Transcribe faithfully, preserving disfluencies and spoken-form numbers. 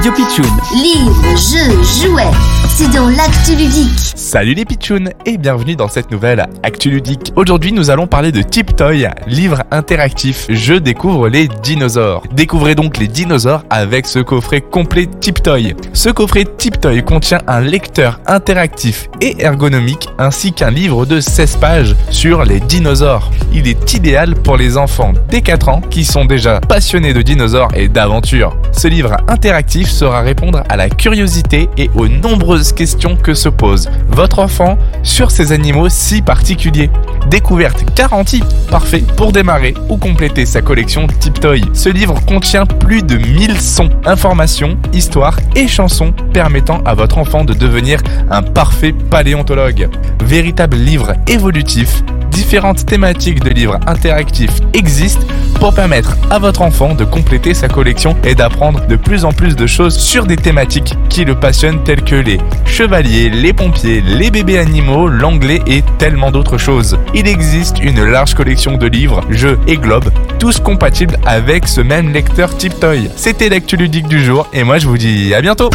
Yo Pitchoun. Livres, jeux, jouets, c'est dans l'actu ludique. Salut les pitchouns et bienvenue dans cette nouvelle Actu Ludique. Aujourd'hui nous allons parler de Tiptoy, livre interactif Je découvre les dinosaures. Découvrez donc les dinosaures avec ce coffret complet Tiptoy. Ce coffret Tiptoy contient un lecteur interactif et ergonomique ainsi qu'un livre de seize pages sur les dinosaures. Il est idéal pour les enfants dès quatre ans qui sont déjà passionnés de dinosaures et d'aventures. Ce livre interactif saura répondre à la curiosité et aux nombreuses questions que se pose votre enfant sur ces animaux si particuliers. Découverte garantie, parfait pour démarrer ou compléter sa collection Tiptoy. Ce livre contient plus de mille sons, informations, histoires et chansons permettant à votre enfant de devenir un parfait paléontologue. Véritable livre évolutif, différentes thématiques de livres interactifs existent pour permettre à votre enfant de compléter sa collection et d'apprendre de plus en plus de choses sur des thématiques qui le passionnent telles que les chevaliers, les pompiers, les bébés animaux, l'anglais et tellement d'autres choses. Il existe une large collection de livres, jeux et globes, tous compatibles avec ce même lecteur Tiptoy. C'était l'actu ludique du jour et moi je vous dis à bientôt.